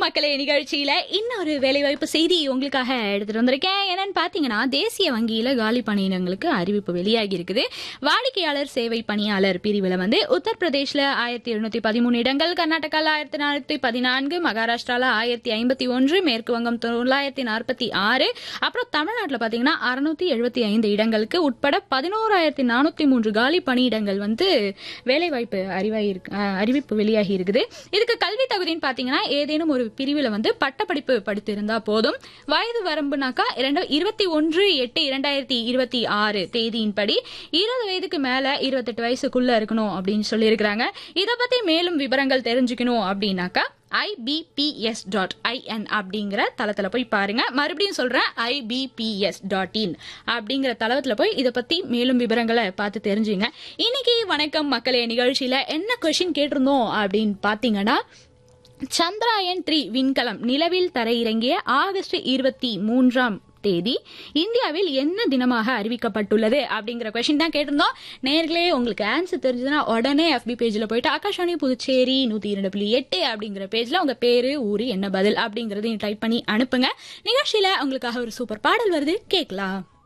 மக்களே நிகழ்ச்சியில இன்னொரு வேலைவாய்ப்பு செய்தி உங்களுக்காக எடுத்துட்டு வந்திருக்கேன். என்னன்னு பாத்தீங்கன்னா, தேசிய வங்கியில காலி பணியிடங்களுக்கு அறிவிப்பு வெளியாகி இருக்குது. வாடிக்கையாளர் சேவை பணியாளர் பிரிவுல உத்தரப்பிரதேஷ்ல 1713 இடங்கள், கர்நாடகால 1414, மகாராஷ்டிரால 1051, மேற்கு வங்கம் 946, அப்புறம் தமிழ்நாட்டுல பாத்தீங்கன்னா 675 இடங்களுக்கு உட்பட 11,403 காலி பணியிடங்கள் வேலைவாய்ப்பு அறிவிப்பு வெளியாகி இருக்குது. இதுக்கு கல்வி தகுதின்னு பாத்தீங்கன்னா ஏதேனும் ஒரு பிரிவுல பட்டப்படிப்பு படித்திருந்தா போதும். வயது வரம்புனாக்கா 21/8/2026 தேதியின்படி 20 வயதுக்கு மேல 28 வயசுக்குள்ள இருக்கணும் அப்படின்னு சொல்லி இருக்கிறாங்க. இத பத்தி மேலும் விவரங்கள் தெரிஞ்சுக்கணும் அப்படின்னாக்கா ibps.in அப்படிங்கிற தளத்துல போய் பாருங்க. மறுபடியும் சொல்றேன், ibps.in அப்படிங்கிற தளத்துல போய் இத பத்தி மேலும் விவரங்களை பார்த்து தெரிஞ்சுங்க. இன்னைக்கு வணக்கம் மக்களே நிகழ்ச்சியில என்ன கொஸ்டின் கேட்டிருந்தோம் அப்படின்னு பாத்தீங்கன்னா, சந்திராயன் 3 விண்கலம் நிலவில் தரையிறங்கிய ஆகஸ்ட் 23ஆம் தேதி இந்தியாவில் என்ன தினமாக அறிவிக்கப்பட்டுள்ளது அப்படிங்கிற கொஸ்டின் தான் கேட்டிருந்தோம். நேர்களே, உங்களுக்கு ஆன்சர் தெரிஞ்சதுன்னா உடனே FB பேஜ்ல போயிட்டு ஆகாஷவாணி புதுச்சேரி 102.8 அப்படிங்கிற பேஜ்ல உங்க பேரு, ஊரு, என்ன பதில் அப்படிங்கறதையும் டைப் பண்ணி அனுப்புங்க. நிகழ்ச்சியில உங்களுக்காக ஒரு சூப்பர் பாடல் வருது, கேட்கலாம்.